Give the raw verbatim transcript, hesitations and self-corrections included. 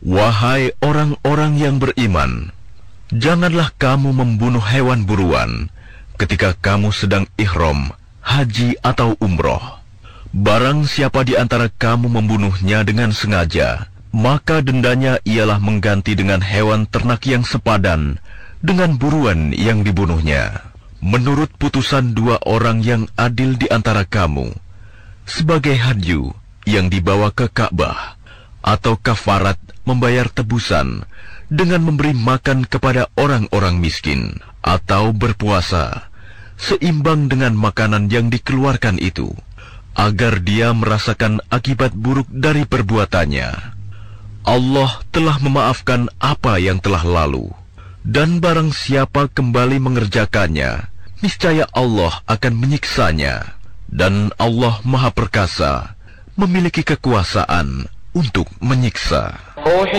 Wahai orang-orang yang beriman, janganlah kamu membunuh hewan buruan ketika kamu sedang ihram, haji atau umroh. Barang siapa di antara kamu membunuhnya dengan sengaja, maka dendanya ialah mengganti dengan hewan ternak yang sepadan dengan buruan yang dibunuhnya. Menurut putusan dua orang yang adil di antara kamu, sebagai hadyu yang dibawa ke Ka'bah, atau kafarat membayar tebusan dengan memberi makan kepada orang-orang miskin, atau berpuasa, seimbang dengan makanan yang dikeluarkan itu, agar dia merasakan akibat buruk dari perbuatannya. Allah telah memaafkan apa yang telah lalu, dan barang siapa kembali mengerjakannya, niscaya Allah akan menyiksanya. Dan Allah Maha Perkasa, memiliki kekuasaan untuk menyiksa.